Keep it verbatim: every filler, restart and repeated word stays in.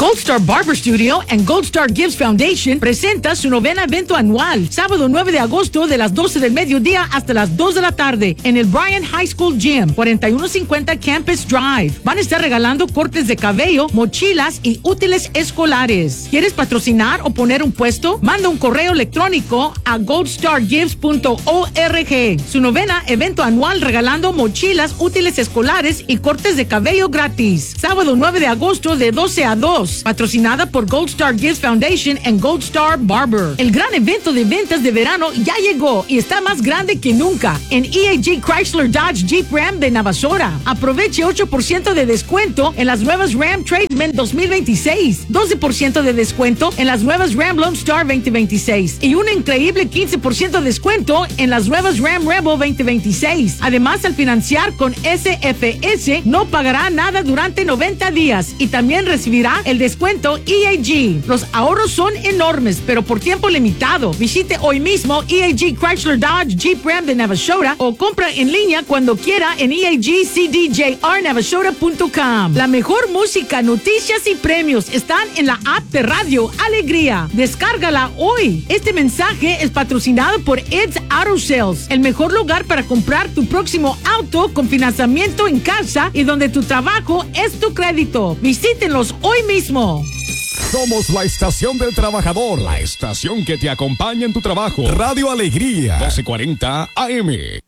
Gold Star Barber Studio and Gold Star Gibbs Foundation presenta su novena evento anual, sábado nueve de agosto de las doce del mediodía hasta las dos de la tarde en el Bryan High School Gym, cuarenta y uno cincuenta Campus Drive. Van a estar regalando cortes de cabello, mochilas y útiles escolares. ¿Quieres patrocinar o poner un puesto? Manda un correo electrónico a gold star gibbs punto org. Su novena evento anual regalando mochilas, útiles escolares y cortes de cabello gratis. Sábado nueve de agosto de doce a dos. Patrocinada por Gold Star Gibbs Foundation and Gold Star Barber. El gran evento de ventas de verano ya llegó y está más grande que nunca en E A G Chrysler Dodge Jeep Ram de Navasota. Aproveche ocho por ciento de descuento en las nuevas Ram Tradesman dos mil veintiséis, doce por ciento de descuento en las nuevas Ram Lone Star veinte veintiséis y un increíble quince por ciento de descuento en las nuevas Ram Rebel veinte veintiséis. Además, al financiar con S F S no pagará nada durante noventa días y también recibirá el descuento E A G. Los ahorros son enormes, pero por tiempo limitado. Visite hoy mismo E A G Chrysler Dodge Jeep Ram de Navasota o compra en línea cuando quiera en E A G C D J R Navasota punto com. La mejor música, noticias y premios están en la app de Radio Alegría. Descárgala hoy. Este mensaje es patrocinado por Ed's Auto Sales, el mejor lugar para comprar tu próximo auto con financiamiento en casa y donde tu trabajo es tu crédito. Visítenlos hoy mismo. Somos la estación del trabajador, la estación que te acompaña en tu trabajo. Radio Alegría, doce cuarenta A M.